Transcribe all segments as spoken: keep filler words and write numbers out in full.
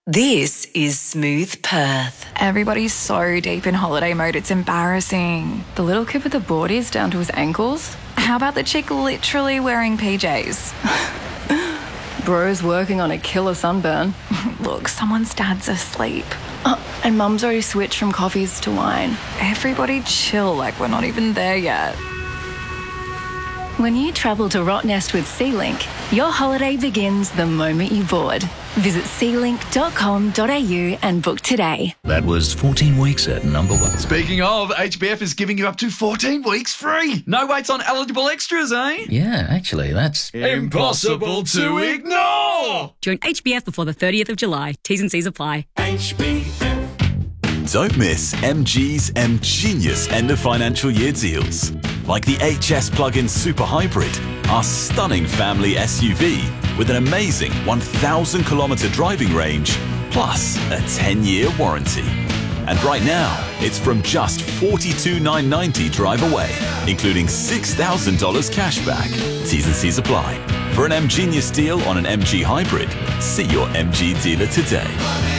This is Smooth Perth. Everybody's so deep in holiday mode, it's embarrassing. The little kid with the boardies down to his ankles? How about the chick literally wearing P Js? Bro's working on a killer sunburn. Look, someone's dad's asleep. Oh, and mum's already switched from coffees to wine. Everybody chill, like we're not even there yet. When you travel to Rottnest with SeaLink, your holiday begins the moment you board. Visit sea link dot com dot a u and book today. That was fourteen weeks at number one. Speaking of, H B F is giving you up to fourteen weeks free. No waits on eligible extras, eh? Yeah, actually, that's impossible to ignore. Join H B F before the thirtieth of July. T's and C's apply. H B F. Don't miss M G's M Genius end of financial year deals. Like the H S plug-in Super Hybrid, our stunning family S U V with an amazing one thousand kilometre driving range, plus a ten-year warranty. And right now, it's from just forty-two thousand nine hundred ninety dollars drive away, including six thousand dollars cash back. T's and C's apply. For an M Genius deal on an M G Hybrid, see your M G dealer today.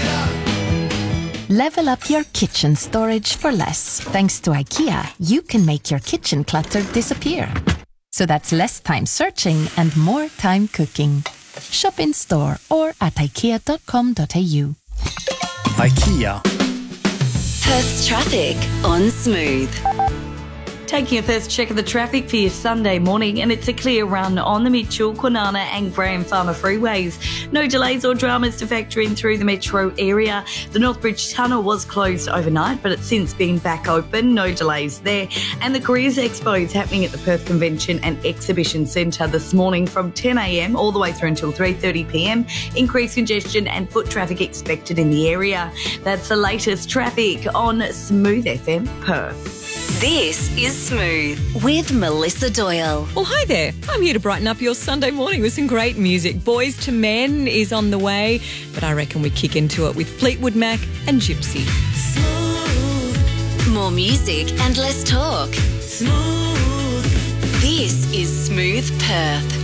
Level up your kitchen storage for less. Thanks to IKEA, you can make your kitchen clutter disappear. So that's less time searching and more time cooking. Shop in store or at ikea dot com dot a u. IKEA. Perth's traffic on Smooth. Taking a first check of the traffic for your Sunday morning, and it's a clear run on the Mitchell, Kwinana and Graham Farmer freeways. No delays or dramas to factor in through the metro area. The Northbridge Tunnel was closed overnight, but it's since been back open. No delays there. And the Careers Expo is happening at the Perth Convention and Exhibition Centre this morning from ten a m all the way through until three thirty p m. Increased congestion and foot traffic expected in the area. That's the latest traffic on Smooth F M Perth. This is Smooth with Melissa Doyle. Well, hi there. I'm here to brighten up your Sunday morning with some great music. Boys to Men is on the way, but I reckon we kick into it with Fleetwood Mac and Gypsy. Smooth. More music and less talk. Smooth. This is Smooth Perth.